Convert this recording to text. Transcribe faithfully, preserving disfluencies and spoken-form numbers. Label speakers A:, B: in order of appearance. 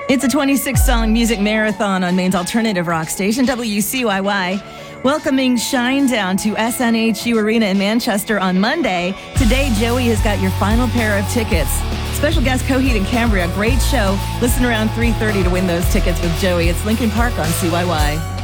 A: It's a twenty-six song music marathon on Maine's alternative rock station, W C Y Y. Welcoming Shinedown to S N H U Arena in Manchester on Monday. Today, Joey has got your final pair of tickets. Special guest Coheed and Cambria, great show. Listen around three thirty to win those tickets with Joey. It's Lincoln Park on C Y Y.